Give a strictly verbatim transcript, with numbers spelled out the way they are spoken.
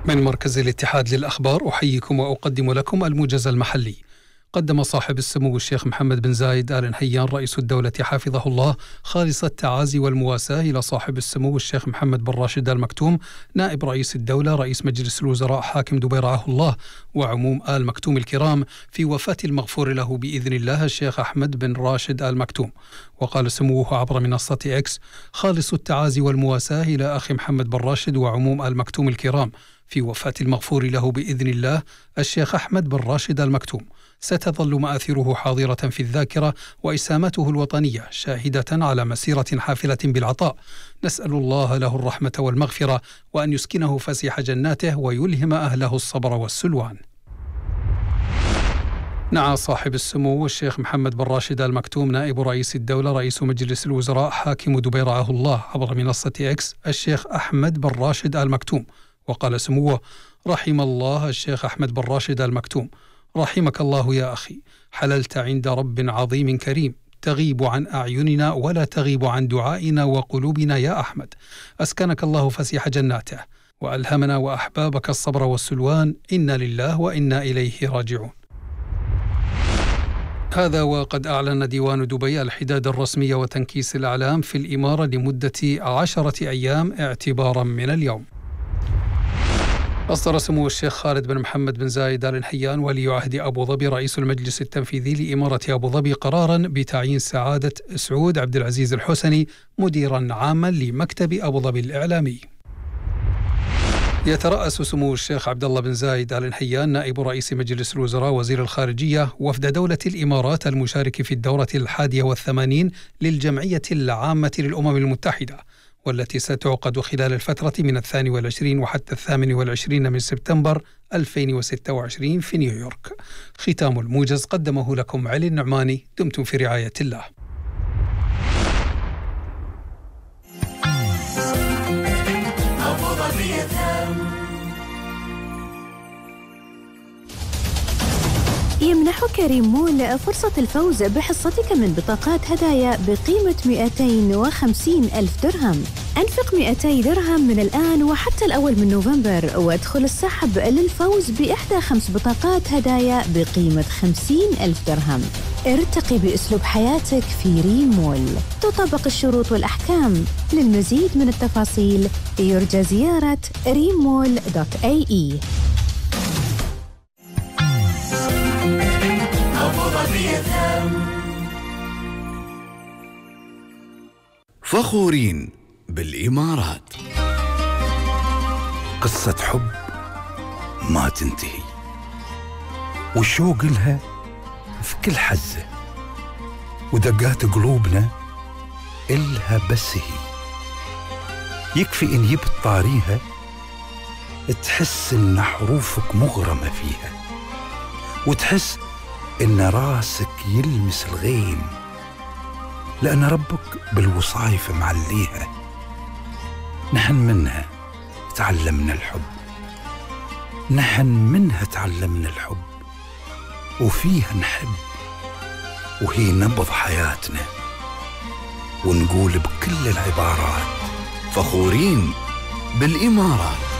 من مركز الاتحاد للأخبار أحييكم وأقدم لكم الموجز المحلي. قدم صاحب السمو الشيخ محمد بن زايد آل نهيان رئيس الدولة حفظه الله خالص التعازي والمواساة إلى صاحب السمو الشيخ محمد بن راشد آل مكتوم نائب رئيس الدولة رئيس مجلس الوزراء حاكم دبي رعاه الله وعموم آل مكتوم الكرام في وفاة المغفور له بإذن الله الشيخ أحمد بن راشد آل مكتوم. وقال سموه عبر منصة إكس: خالص التعازي والمواساة إلى أخي محمد بن راشد وعموم آل مكتوم الكرام في وفاة المغفور له بإذن الله الشيخ أحمد بن راشد آل مكتوم. ستظل مآثره حاضرة في الذاكرة وإسامته الوطنية شاهدة على مسيرة حافلة بالعطاء. نسأل الله له الرحمة والمغفرة وأن يسكنه فسيح جناته ويلهم أهله الصبر والسلوان. نعى صاحب السمو الشيخ محمد بن راشد آل مكتوم نائب رئيس الدولة رئيس مجلس الوزراء حاكم دبي رعاه الله عبر منصة إكس الشيخ أحمد بن راشد آل مكتوم. وقال سموه: رحم الله الشيخ أحمد بن راشد آل مكتوم، رحمك الله يا أخي، حللت عند رب عظيم كريم، تغيب عن أعيننا ولا تغيب عن دعائنا وقلوبنا يا أحمد، أسكنك الله فسيح جناته وألهمنا وأحبابك الصبر والسلوان، إنا لله وإنا إليه راجعون. هذا وقد أعلن ديوان دبي الحداد الرسمي وتنكيس الأعلام في الإمارة لمدة عشرة أيام اعتبارا من اليوم. أصدر سمو الشيخ خالد بن محمد بن زايد آل نهيان ولي عهد أبو ظبي رئيس المجلس التنفيذي لإمارة أبو ظبي قرارا بتعيين سعادة سعود عبد العزيز الحسني مديرا عاما لمكتب أبو ظبي الإعلامي. يترأس سمو الشيخ عبد الله بن زايد آل نهيان نائب رئيس مجلس الوزراء وزير الخارجية وفد دولة الإمارات المشارك في الدورة الحادية والثمانين للجمعية العامة للأمم المتحدة، والتي ستعقد خلال الفترة من الثاني والعشرين وحتى الثامن والعشرين من سبتمبر ألفين وستة وعشرين في نيويورك. ختام الموجز قدمه لكم علي النعماني. دمتم في رعاية الله. يمنحك ريم مول فرصة الفوز بحصتك من بطاقات هدايا بقيمة مئتين وخمسين ألف درهم. أنفق مئتي درهم من الآن وحتى الأول من نوفمبر وادخل السحب للفوز بإحدى خمس بطاقات هدايا بقيمة خمسين ألف درهم. ارتقي بأسلوب حياتك في ريم مول، تطبق الشروط والأحكام. للمزيد من التفاصيل يرجى زيارة ريم مول دوت إيه إي. فخورين بالإمارات. قصة حب ما تنتهي، والشوق لها في كل حزة، ودقات قلوبنا إلها بس هي. يكفي إن يبت طاريها تحس إن حروفك مغرمة فيها، وتحس إن راسك يلمس الغيم، لأن ربك بالوصايف معليها. نحن منها تعلمنا الحب، نحن منها تعلمنا الحب، وفيها نحب، وهي نبض حياتنا، ونقول بكل العبارات: فخورين بالإمارات.